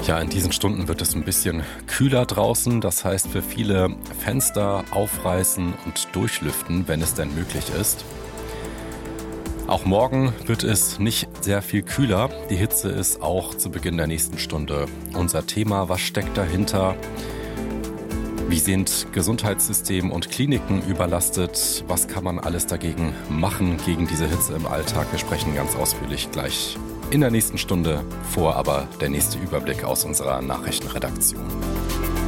Ja, in diesen Stunden wird es ein bisschen kühler draußen. Das heißt für viele Fenster aufreißen und durchlüften, wenn es denn möglich ist. Auch morgen wird es nicht sehr viel kühler. Die Hitze ist auch zu Beginn der nächsten Stunde unser Thema. Was steckt dahinter? Wie sind Gesundheitssystem und Kliniken überlastet? Was kann man alles dagegen machen, gegen diese Hitze im Alltag? Wir sprechen ganz ausführlich gleich in der nächsten Stunde, vor aber der nächste Überblick aus unserer Nachrichtenredaktion.